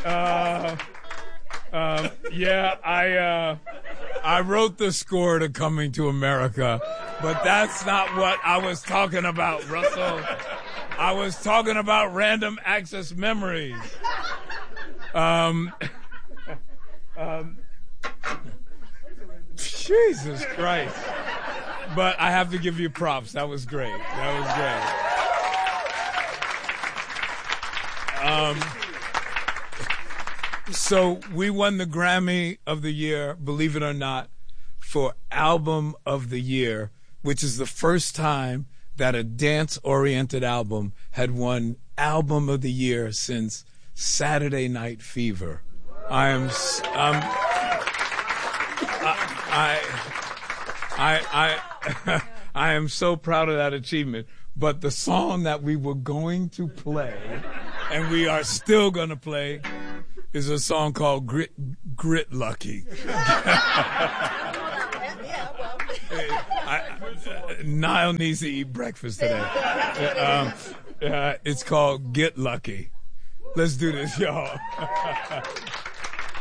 Yeah, I wrote the score to Coming to America, but that's not what I was talking about, Russell. I was talking about Random Access Memories. Jesus Christ. But I have to give you props. That was great. So we won the Grammy of the Year, believe it or not, for Album of the Year, which is the first time that a dance-oriented album had won Album of the Year since Saturday Night Fever. I am so proud of that achievement. But the song that we were going to play, and we are still going to play, is a song called Grit Lucky. Niall needs to eat breakfast today. It's called Get Lucky. Let's do this, y'all.